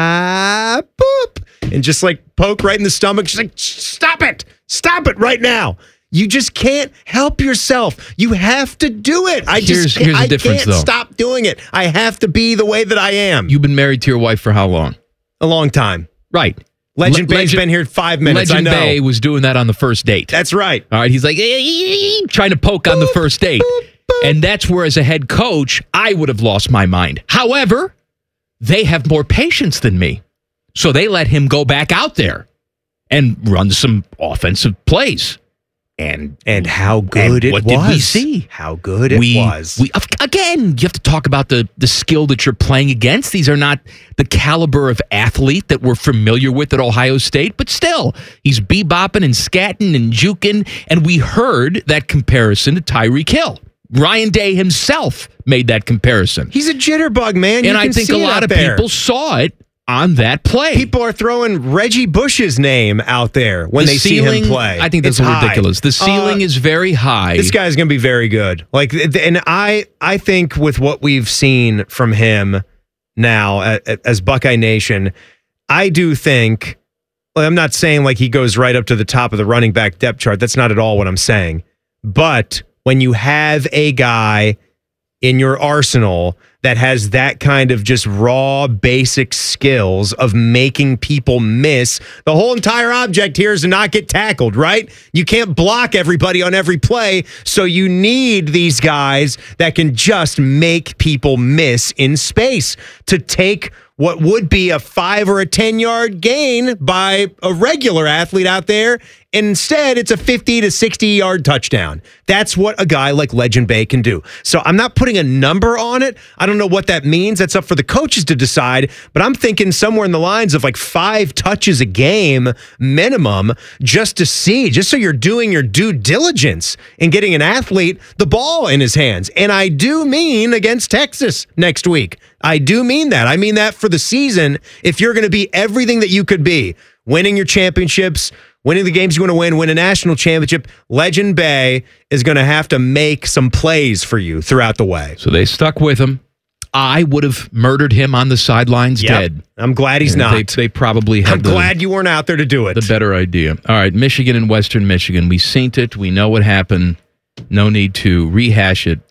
ah, boop, and just like poke right in the stomach. She's like, stop it, stop it right now. You just can't help yourself. You have to do it. I Here's- just here's the I difference, can't though. stop doing it. I have to be the way that I am. You've been married to your wife for how long? A long time. Right. Legend Le- Bay's been here five minutes. Legend I know. Bay was doing that on the first date. That's right. All right. He's like, "Eh," trying to poke on the first date. And that's where, as a head coach, I would have lost my mind. However, they have more patience than me. So they let him go back out there and run some offensive plays. And and how good it what did we was. see? How good it we, was. We again, you have to talk about the the skill that you're playing against. These are not the caliber of athlete that we're familiar with at Ohio State, but still, he's bebopping and scatting and juking, and we heard that comparison to Tyreek Hill. Ryan Day himself made that comparison. He's a jitterbug, man. You and I can think see a it lot out of there. people saw it on that play. People are throwing Reggie Bush's name out there when The they ceiling, see him play. I think that's It's high. ridiculous. The ceiling Uh, is very high. This guy's going to be very good. Like, th- and I, I think with what we've seen from him now a- a- as Buckeye Nation, I do think. Like, I'm not saying like he goes right up to the top of the running back depth chart. That's not at all what I'm saying. But when you have a guy in your arsenal that has that kind of just raw basic skills of making people miss. The whole entire object here is to not get tackled, right? You can't block everybody on every play, so you need these guys that can just make people miss in space to take what would be a five or a ten yard gain by a regular athlete out there. Instead, it's a fifty to sixty yard touchdown. That's what a guy like Legend Bay can do. So I'm not putting a number on it. I don't know what that means. That's up for the coaches to decide. But I'm thinking somewhere in the lines of like five touches a game minimum just to see, just so you're doing your due diligence in getting an athlete the ball in his hands. And I do mean against Texas next week. I do mean that. I mean that for the season. If you're going to be everything that you could be, winning your championships, winning the games you want to win, win a national championship, Legend Bay is going to have to make some plays for you throughout the way. So they stuck with him. I would have murdered him on the sidelines Yep. dead. I'm glad he's And not. They, they probably had I'm the, glad you weren't out there to do it. the better idea. All right, Michigan and Western Michigan. We seen it. We know what happened. No need to rehash it.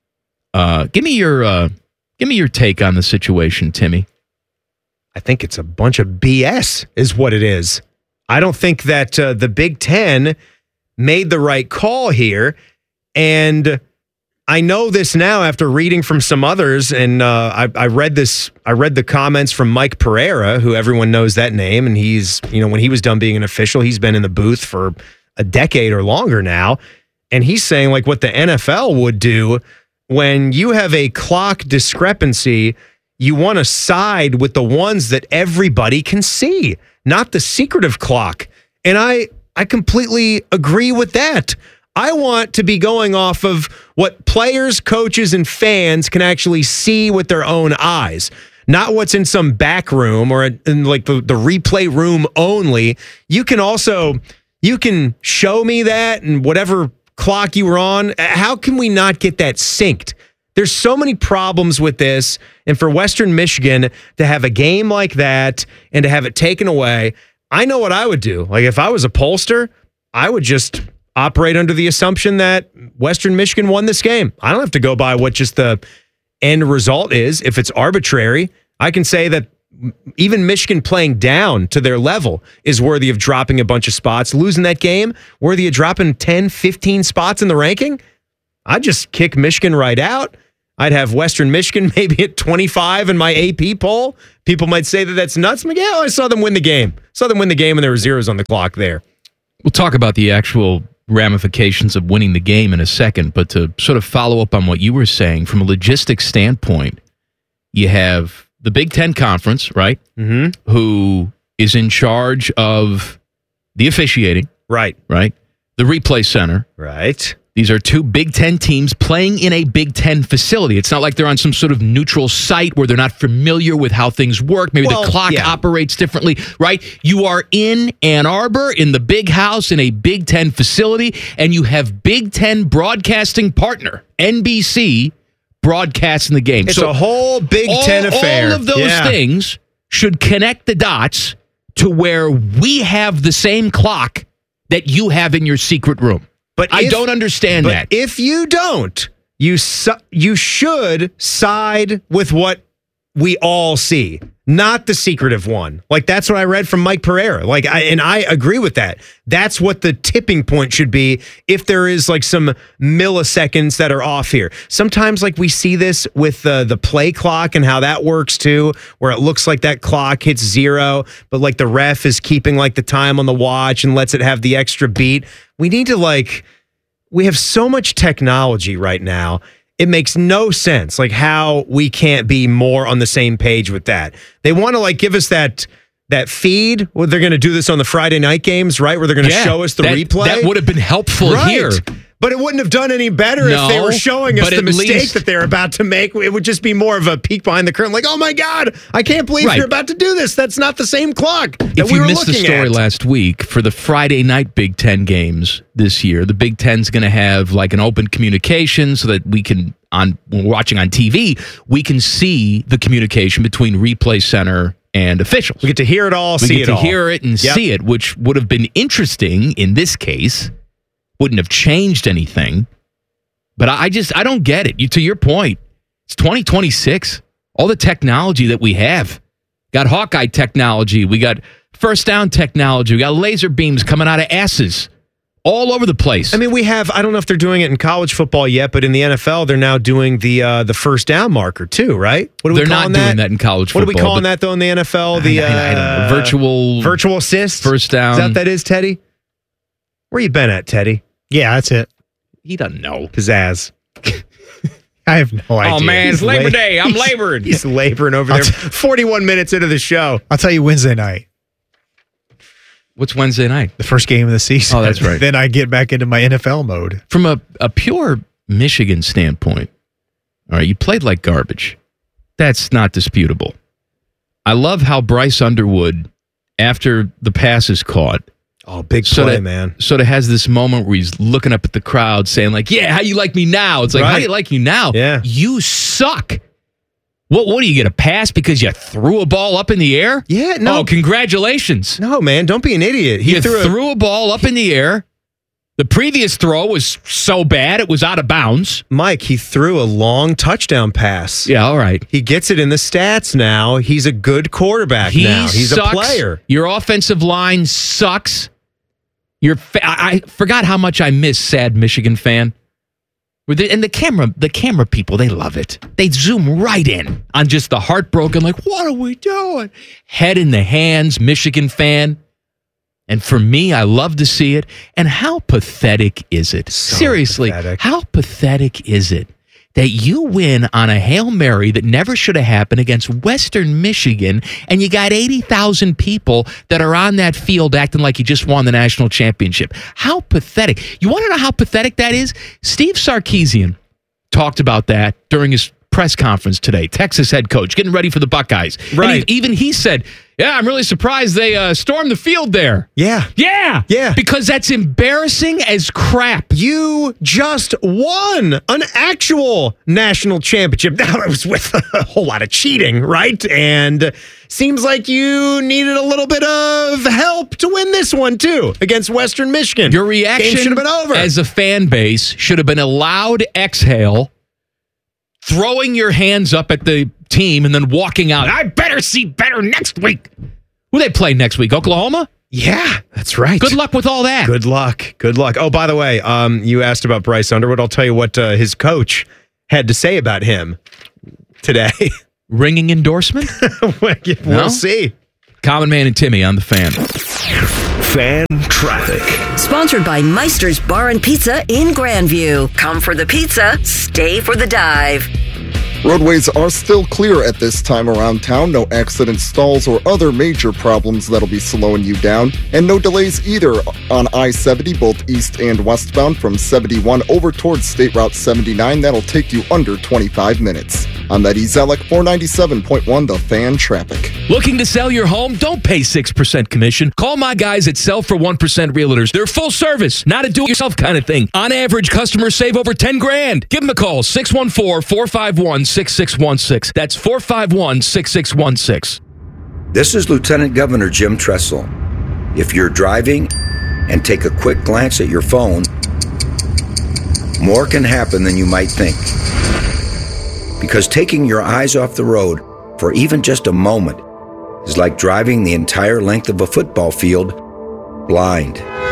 Uh, give me your uh, give me your take on the situation, Timmy. I think it's a bunch of B S is what it is. I don't think that uh, the Big Ten made the right call here. And I know this now after reading from some others. And uh, I, I read this, I read the comments from Mike Pereira, who everyone knows that name. And he's, you know, when he was done being an official, he's been in the booth for a decade or longer now. And he's saying like what the N F L would do when you have a clock discrepancy. You want to side with the ones that everybody can see, not the secretive clock. And I I completely agree with that. I want to be going off of what players, coaches, and fans can actually see with their own eyes, not what's in some back room or in like the, the replay room only. You can also, you can show me that and whatever clock you were on? How can we not get that synced? There's so many problems with this. And for Western Michigan to have a game like that and to have it taken away, I know what I would do. Like if I was a pollster, I would just operate under the assumption that Western Michigan won this game. I don't have to go by what just the end result is. If it's arbitrary, I can say that even Michigan playing down to their level is worthy of dropping a bunch of spots. Losing that game, worthy of dropping ten, fifteen spots in the ranking. I'd just kick Michigan right out. I'd have Western Michigan maybe at twenty-five in my A P poll. People might say that that's nuts. I'm like, yeah, I saw them win the game. Saw them win the game and there were zeros on the clock there. We'll talk about the actual ramifications of winning the game in a second, but to sort of follow up on what you were saying, from a logistics standpoint, you have the Big Ten Conference, right? Mm-hmm. Who is in charge of the officiating. Right. Right. The replay center. Right. These are two Big Ten teams playing in a Big Ten facility. It's not like they're on some sort of neutral site where they're not familiar with how things work. Maybe Well, the clock yeah. operates differently, right? You are in Ann Arbor, in the big house, in a Big Ten facility, and you have Big Ten broadcasting partner, N B C, broadcasting the game. It's a whole Big all, Ten affair. All of those Yeah. things should connect the dots to where we have the same clock that you have in your secret room. But I if- don't understand but that. If you don't, you su- you should side with what we all see, not the secretive one. Like that's what I read from Mike Pereira. Like, I, and I agree with that. That's what the tipping point should be if there is like some milliseconds that are off here. Sometimes, like we see this with uh, the play clock and how that works too, where it looks like that clock hits zero, but like the ref is keeping like the time on the watch and lets it have the extra beat. We need to like, we have so much technology right now. It makes no sense, like how we can't be more on the same page with that. They want to like give us that that feed. Well, they're going to do this on the Friday night games, right? Where they're going to Yeah, show us the that- replay. that would have been helpful Right. here. But it wouldn't have done any better No, if they were showing us but the at mistake least- that they're about to make. It would just be more of a peek behind the curtain, like, oh my God, I can't believe Right. you're about to do this. That's not the same clock that If we you were missed the looking story at. last week, for the Friday night Big Ten games this year, the Big Ten's going to have like an open communication so that we can, on when we're watching on T V, we can see the communication between Replay Center and officials. We get to hear it all, we see get it to all. hear it and Yep. see it, which would have been interesting in this case. Wouldn't have changed anything. But I just, I don't get it. You, to your point, it's twenty twenty-six. All the technology that we have. Got Hawkeye technology. We got first down technology. We got laser beams coming out of asses all over the place. I mean, we have, I don't know if they're doing it in college football yet, but in the N F L, they're now doing the uh, the first down marker too, right? What are we They're not calling doing that in college What are football, we calling but- that though in the N F L? The I- I don't know. uh, Virtual- virtual assist? First down. Is that what that is, Teddy? Where you been at, Teddy? Yeah, that's it. He doesn't know. Pizzazz. I have no idea. Oh, man, it's He's Labor la- Day. I'm he's- labored. He's laboring over I'll there. t- forty-one minutes into the show. I'll tell you Wednesday night, What's Wednesday night? the first game of the season. Oh, that's right. Then I get back into my N F L mode. From a, a pure Michigan standpoint, all right, you played like garbage. That's not disputable. I love how Bryce Underwood, after the pass is caught, Oh, big sort play, of, man. sort of has this moment where he's looking up at the crowd saying like, yeah, how you like me now? It's like, how Right. do you like you now? Yeah. You suck. What, what do you get, a pass because you threw a ball up in the air? Yeah, no. Oh, congratulations. No, man, don't be an idiot. He You threw, threw, a, a ball up in the air. The previous throw was so bad it was out of bounds. Mike, he threw a long touchdown pass. Yeah, all right. He gets it in the stats now. He's a good quarterback He now. He's sucks. a player. Your offensive line sucks. Your fa- I, I forgot how much I miss sad Michigan fan. With the, and the camera, the camera people, they love it. They zoom right in on just the heartbroken, like, what are we doing? Head in the hands, Michigan fan. And for me, I love to see it. And how pathetic is it? So Seriously, pathetic. how pathetic is it that you win on a Hail Mary that never should have happened against Western Michigan, and you got eighty thousand people that are on that field acting like you just won the national championship? How pathetic. You want to know how pathetic that is? Steve Sarkisian talked about that during his press conference today. Texas head coach, getting ready for the Buckeyes. And Right. he- even he said, Yeah, I'm really surprised they uh, stormed the field there. Yeah. Yeah. Yeah. Because that's embarrassing as crap. You just won an actual national championship. Now, it was with a whole lot of cheating, right? And seems like you needed a little bit of help to win this one, too, against Western Michigan. Your reaction Game should have been over. as a fan base should have been a loud exhale, throwing your hands up at the team, and then walking out. I better see better next week. Who they play next week? Oklahoma? Yeah, that's right. Good luck with all that. Good luck. Good luck. Oh, by the way, um, you asked about Bryce Underwood. I'll tell you what uh, his coach had to say about him today. Ringing endorsement? we'll No? see. Common Man and Timmy on the Fan. Fan traffic. Sponsored by Meister's Bar and Pizza in Grandview. Come for the pizza, stay for the dive. Roadways are still clear at this time around town. No accident stalls or other major problems that'll be slowing you down. And no delays either on I seventy, both east and westbound from seventy-one over towards State Route seventy-nine. That'll take you under twenty-five minutes. I'm Eddie Zellick, four ninety-seven point one The Fan Traffic. Looking to sell your home? Don't pay six percent commission. Call my guys at Sell for one percent Realtors. They're full service, not a do-it-yourself kind of thing. On average, customers save over ten grand. Give them a call, six one four, four five one, six six one six. That's four five one, six six one six. This is Lieutenant Governor Jim Tressel. If you're driving and take a quick glance at your phone, more can happen than you might think. Because taking your eyes off the road for even just a moment is like driving the entire length of a football field blind.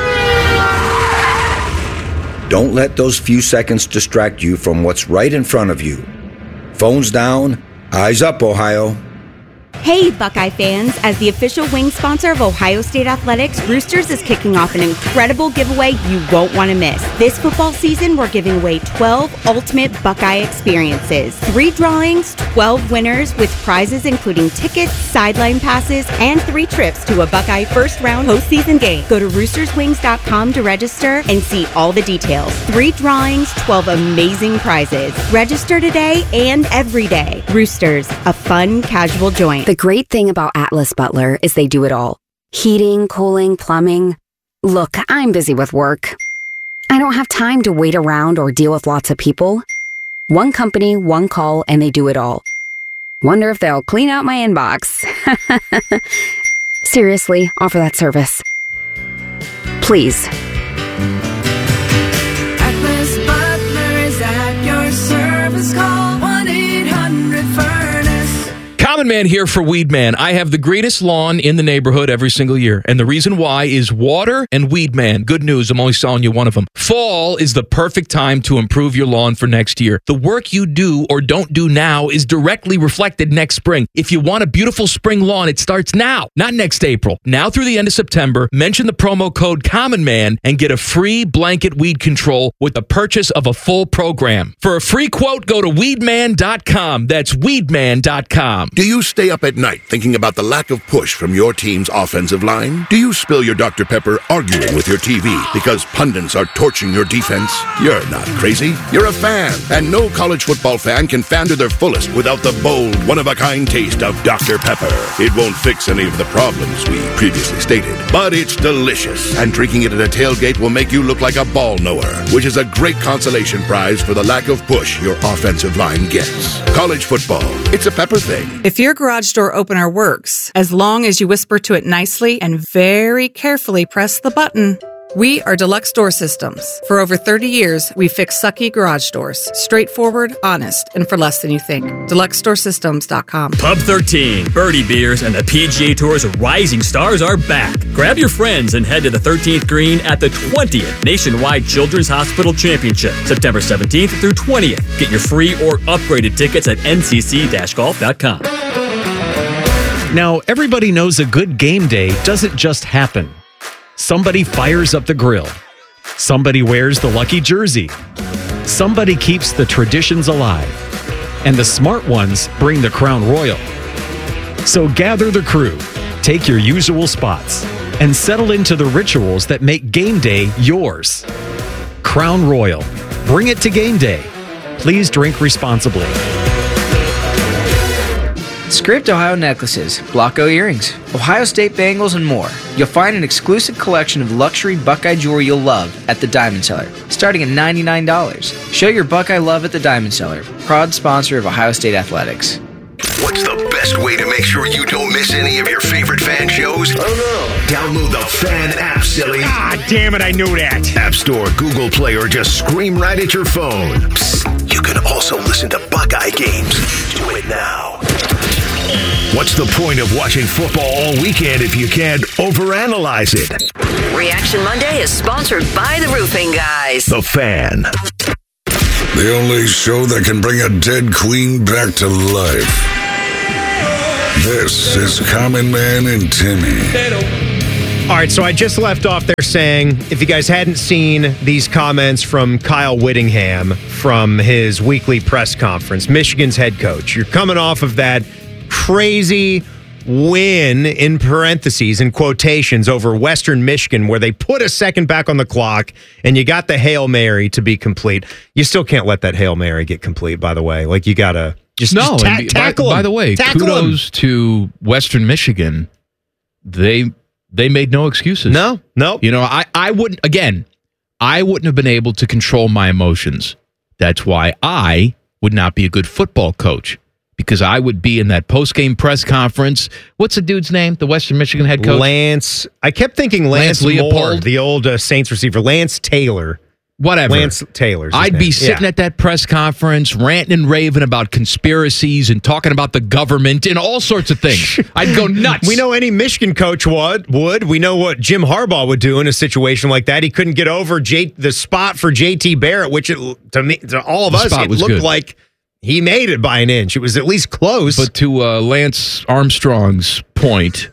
Don't let those few seconds distract you from what's right in front of you. Phones down, eyes up, Ohio. Hey, Buckeye fans. As the official wing sponsor of Ohio State Athletics, Roosters is kicking off an incredible giveaway you won't want to miss. This football season, we're giving away twelve ultimate Buckeye experiences. Three drawings, twelve winners with prizes including tickets, sideline passes, and three trips to a Buckeye first-round postseason game. Go to roosters wings dot com to register and see all the details. Three drawings, twelve amazing prizes. Register today and every day. Roosters, a fun, casual joint. The great thing about Atlas Butler is they do it all. Heating, cooling, plumbing. Look, I'm busy with work. I don't have time to wait around or deal with lots of people. One company, one call, and they do it all. Wonder if they'll clean out my inbox. Seriously, offer that service. Please. Atlas Butler is at your service. Call one eight hundred furnace. Common Man here for Weed Man. I have the greenest lawn in the neighborhood every single year. And the reason why is water and Weed Man. Good news, I'm only selling you one of them. Fall is the perfect time to improve your lawn for next year. The work you do or don't do now is directly reflected next spring. If you want a beautiful spring lawn, it starts now, not next April. Now through the end of September, mention the promo code Common Man and get a free blanket weed control with the purchase of a full program. For a free quote, go to weed man dot com. That's weed man dot com. Do you stay up at night thinking about the lack of push from your team's offensive line? Do you spill your Doctor Pepper arguing with your T V because pundits are torching your defense? You're not crazy. You're a fan, and no college football fan can fan to their fullest without the bold, one-of-a-kind taste of Doctor Pepper. It won't fix any of the problems we previously stated, but it's delicious, and drinking it at a tailgate will make you look like a ball knower, which is a great consolation prize for the lack of push your offensive line gets. College football, it's a Pepper thing. If your garage door opener works, as long as you whisper to it nicely and very carefully press the button. We are Deluxe Door Systems. For over thirty years, we fix sucky garage doors. Straightforward, honest, and for less than you think. deluxe door systems dot com. Pub thirteen, Birdie Beers, and the P G A Tour's rising stars are back. Grab your friends and head to the thirteenth green at the twentieth Nationwide Children's Hospital Championship, September seventeenth through twentieth. Get your free or upgraded tickets at N C C golf dot com. Now, everybody knows a good game day doesn't just happen. Somebody fires up the grill. Somebody wears the lucky jersey. Somebody keeps the traditions alive. And the smart ones bring the Crown Royal. So gather the crew, take your usual spots, and settle into the rituals that make game day yours. Crown Royal. Bring it to game day. Please drink responsibly. Script Ohio necklaces, Blocko earrings, Ohio State bangles, and more. You'll find an exclusive collection of luxury Buckeye jewelry you'll love at the Diamond Cellar, starting at ninety-nine dollars. Show your Buckeye love at the Diamond Cellar, proud sponsor of Ohio State Athletics. What's the best way to make sure you don't miss any of your favorite fan shows? Oh no. Download the Fan app, silly. Ah, damn it, I knew that. App Store, Google Play, or just scream right at your phone. Psst, you can also listen to Buckeye games. Do it now. What's the point of watching football all weekend if you can't overanalyze it? Reaction Monday is sponsored by the Roofing Guys. The Fan. The only show that can bring a dead queen back to life. This is Common Man and Timmy. All right, so I just left off there saying, if you guys hadn't seen these comments from Kyle Whittingham from his weekly press conference, Michigan's head coach, you're coming off of that crazy win, in parentheses, in quotations, over Western Michigan, where they put a second back on the clock and you got the Hail Mary to be complete. You still can't let that Hail Mary get complete, by the way. Like, you got to just, no, just ta- and tackle by, him. by the way, tackle kudos him. to Western Michigan. They they made no excuses. No, no. You know, I, I wouldn't, again, I wouldn't have been able to control my emotions. That's why I would not be a good football coach. Because I would be in that post-game press conference. What's the dude's name? The Western Michigan head coach? Lance. I kept thinking Lance, Lance Moore, Leopold? the old uh, Saints receiver. Lance Taylor. Whatever. Lance Taylor's his I'd name. be sitting Yeah. at that press conference, ranting and raving about conspiracies and talking about the government and all sorts of things. I'd go nuts. We know any Michigan coach would. Would we know what Jim Harbaugh would do in a situation like that? He couldn't get over J, the spot for J T Barrett, which it, to me, to all of The us, spot it was looked good. like he made it by an inch. It was at least close. But to uh, Lance Armstrong's point,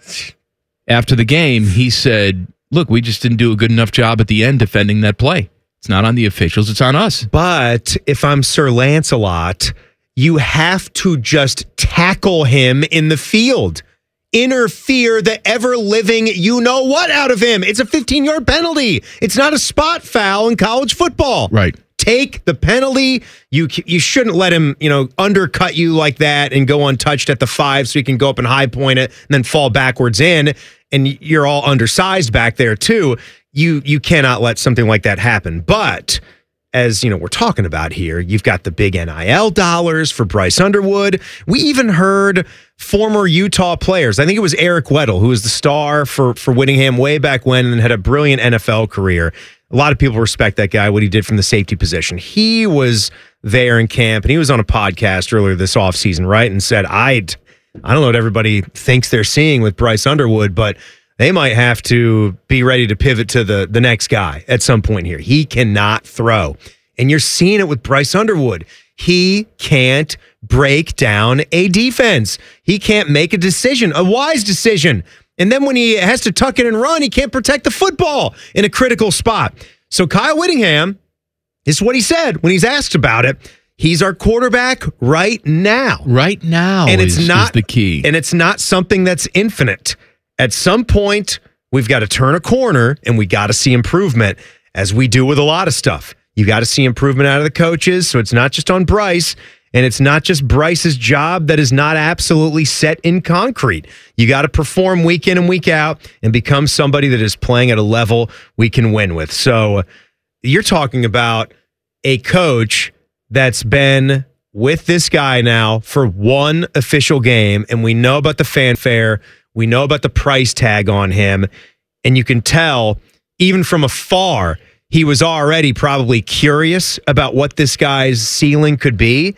after the game, he said, look, we just didn't do a good enough job at the end defending that play. It's not on the officials, it's on us. But if I'm Sir Lancelot, you have to just tackle him in the field. Interfere the ever-living you-know-what out of him. It's a fifteen-yard penalty. It's not a spot foul in college football. Right. Take the penalty. You you shouldn't let him, you know, undercut you like that and go untouched at the five so you can go up and high point it and then fall backwards in. And you're all undersized back there too. You you cannot let something like that happen. But as you know, we're talking about here, you've got the big N I L dollars for Bryce Underwood. We even heard former Utah players. I think it was Eric Weddle, who was the star for, for Whittingham way back when and had a brilliant N F L career. A lot of people respect that guy, what he did from the safety position. He was there in camp, and he was on a podcast earlier this offseason, right, and said, I'd, I don't know what everybody thinks they're seeing with Bryce Underwood, but they might have to be ready to pivot to the, the next guy at some point here. He cannot throw. And you're seeing it with Bryce Underwood. He can't break down a defense. He can't make a decision, a wise decision. And then when he has to tuck it and run, he can't protect the football in a critical spot. So Kyle Whittingham, this is what he said when he's asked about it. He's our quarterback right now. Right now and it's is, not, is the key. And it's not something that's infinite. At some point, we've got to turn a corner and we got to see improvement, as we do with a lot of stuff. You got to see improvement out of the coaches, so it's not just on Bryce, and it's not just Bryce's job that is not absolutely set in concrete. You got to perform week in and week out and become somebody that is playing at a level we can win with. So you're talking about a coach that's been with this guy now for one official game, and we know about the fanfare, we know about the price tag on him, and you can tell, even from afar, he was already probably curious about what this guy's ceiling could be.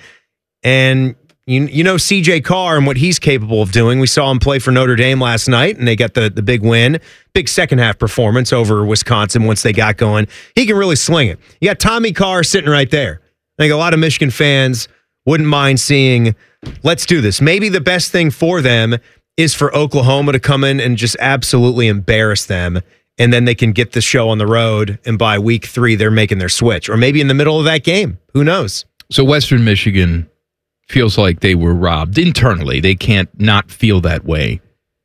And you you know C J Carr and what he's capable of doing. We saw him play for Notre Dame last night, and they got the, the big win. Big second half performance over Wisconsin once they got going. He can really sling it. You got Tommy Carr sitting right there. I think a lot of Michigan fans wouldn't mind seeing, let's do this. Maybe the best thing for them is for Oklahoma to come in and just absolutely embarrass them, and then they can get the show on the road, and by week three, they're making their switch. Or maybe in the middle of that game. Who knows? So Western Michigan feels like they were robbed internally. They can't not feel that way.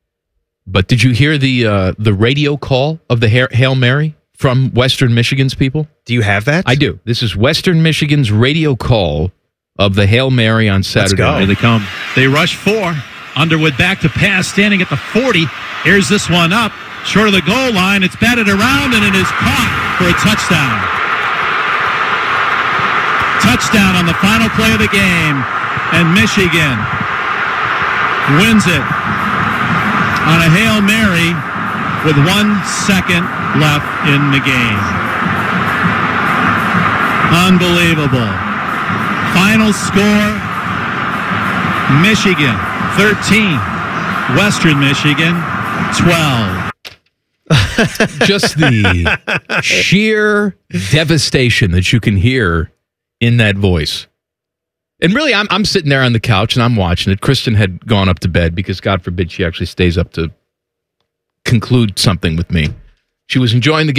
But did you hear the uh, the radio call of the Hail Mary from Western Michigan's people? Do you have that? I do. This is Western Michigan's radio call of the Hail Mary on Saturday. Here they come. They rush four. Underwood back to pass, standing at the forty. Here's this one up, short of the goal line. It's batted around, and it is caught for a touchdown. Touchdown on the final play of the game, and Michigan wins it on a Hail Mary with one second left in the game. Unbelievable. Final score, Michigan thirteen, Western Michigan twelve. Just the sheer devastation that you can hear in that voice. And really, I'm I'm sitting there on the couch and I'm watching it. Kristen had gone up to bed because, God forbid, she actually stays up to conclude something with me. She was enjoying the